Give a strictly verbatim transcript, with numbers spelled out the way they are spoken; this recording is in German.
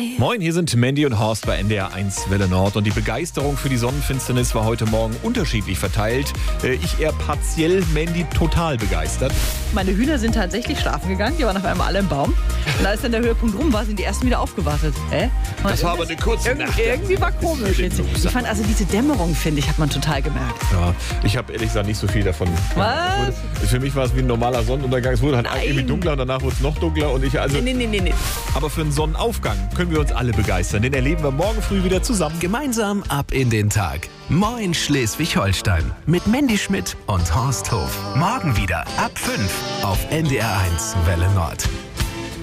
Hi. Moin, hier sind Mandy und Horst bei N D R eins Welle Nord. Und die Begeisterung für die Sonnenfinsternis war heute Morgen unterschiedlich verteilt. Ich eher partiell, Mandy total begeistert. Meine Hühner sind tatsächlich schlafen gegangen. Die waren auf einmal alle im Baum. Und als dann der Höhepunkt rum war, sind die ersten wieder aufgewartet. Äh? Das war aber eine kurze Irg Nacht. Irgendwie war komisch. Jetzt. Ich fand also diese Dämmerung, finde ich, hat man total gemerkt. Ja, ich habe ehrlich gesagt nicht so viel davon. Was? Wurde, für mich war es wie ein normaler Sonnenuntergang. Es wurde halt Nein. irgendwie dunkler und danach wurde es noch dunkler. Und ich also. Nee, nee, nee, nee. Aber für einen Sonnenaufgang können wir uns alle begeistern. Den erleben wir morgen früh wieder zusammen. Gemeinsam ab in den Tag. Moin Schleswig-Holstein. Mit Mandy Schmidt und Horst Hof. Morgen wieder ab fünf auf N D R eins Welle Nord.